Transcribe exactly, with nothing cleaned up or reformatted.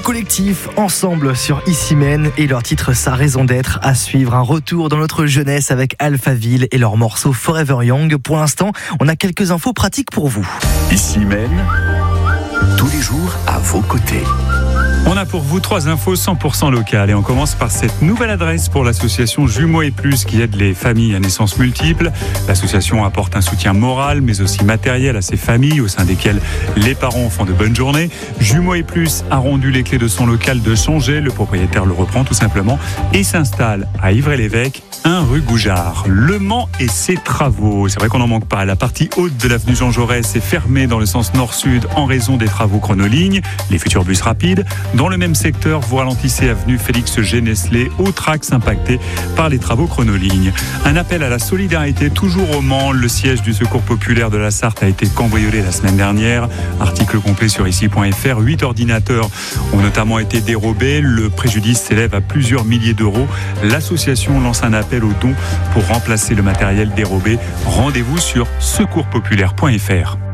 collectif ensemble sur Issy-Meyne et leur titre Sa raison d'être à suivre. Un retour dans notre jeunesse avec Alphaville et leur morceau Forever Young. Pour l'instant, on a quelques infos pratiques pour vous. Issy-Meyne, tous les jours à vos côtés. On a pour vous trois infos cent pour cent locales et on commence par cette nouvelle adresse pour l'association Jumeaux et Plus qui aide les familles à naissance multiple. L'association apporte un soutien moral mais aussi matériel à ces familles au sein desquelles les parents font de bonnes journées. Jumeaux et Plus a rendu les clés de son local de changer. Le propriétaire le reprend tout simplement et s'installe à Ivry-l'Évêque, un rue Goujard. Le Mans et ses travaux. C'est vrai qu'on n'en manque pas. La partie haute de l'avenue Jean Jaurès est fermée dans le sens nord-sud en raison des travaux chronolignes, les futurs bus rapides. Dans le même secteur, vous ralentissez avenue Félix G. autre axe impacté par les travaux chronolignes. Un appel à la solidarité toujours au Mans. Le siège du Secours populaire de la Sarthe a été cambriolé la semaine dernière. Article complet sur ici point f r. Huit ordinateurs ont notamment été dérobés. Le préjudice s'élève à plusieurs milliers d'euros. L'association lance un appel aux dons pour remplacer le matériel dérobé. Rendez-vous sur secours populaire point f r.